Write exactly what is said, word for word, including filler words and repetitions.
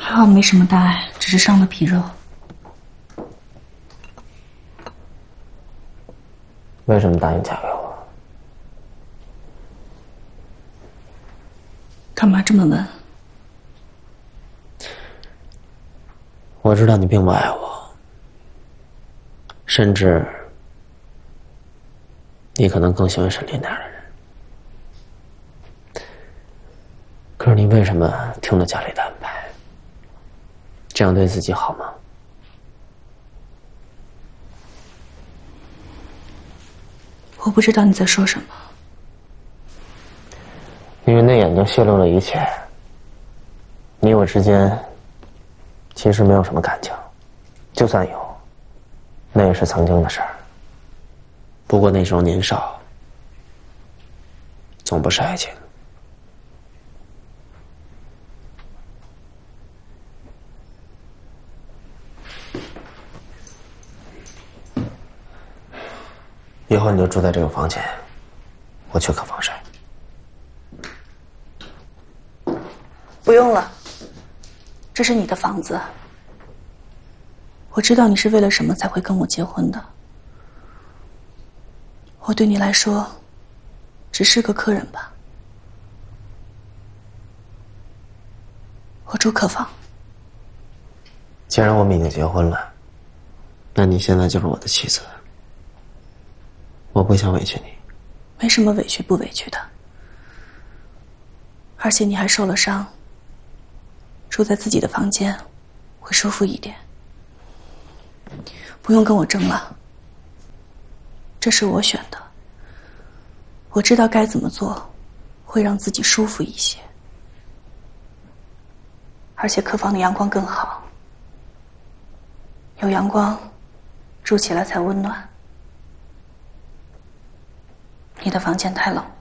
还好没什么大碍，只是伤了皮肉。 为什么答应嫁给我？ 干嘛这么问？ 我知道你并不爱我，甚至你可能更喜欢沈林那样的人。可是你为什么听了家里的安排？这样对自己好吗？ 我不知道你在说什么。 因为那眼睛泄露了一切，你我之间其实没有什么感情，就算有，那也是曾经的事儿。不过那时候年少，总不是爱情。以后你就住在这个房间，我去客房睡。 不用了，这是你的房子。我知道你是为了什么才会跟我结婚的。我对你来说，只是个客人吧。我住客房。 既然我们已经结婚了，那你现在就是我的妻子。我不想委屈你。 没什么委屈不委屈的。而且你还受了伤，住在自己的房间会舒服一点。不用跟我争了，这是我选的。我知道该怎么做会让自己舒服一些。而且客房的阳光更好，有阳光住起来才温暖。你的房间太冷。